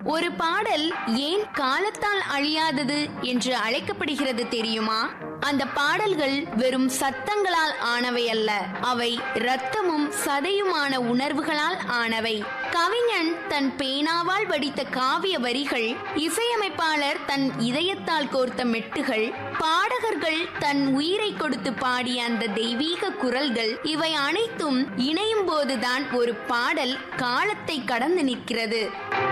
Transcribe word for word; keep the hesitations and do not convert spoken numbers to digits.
ஒரு பாடல் ஏன் காலத்தால் அழியாதது என்று அழைக்கப்படுகிறது தெரியுமா? அந்த பாடல்கள் வெறும் சத்தங்களால் ஆனவை அல்ல, அவை இரத்தமும் சதையுமான உணர்வுகளால் ஆனவை. கவிஞன் தன் பேனாவால் வடித்த காவிய வரிகள், இசையமைப்பாளர் தன் இதயத்தால் கோர்த்த மெட்டுகள், பாடகர்கள் தன் உயிரை கொடுத்து பாடிய அந்த தெய்வீக குரல்கள், இவை அனைத்தும் இணையும் போதுதான் ஒரு பாடல் காலத்தை கடந்து நிற்கிறது.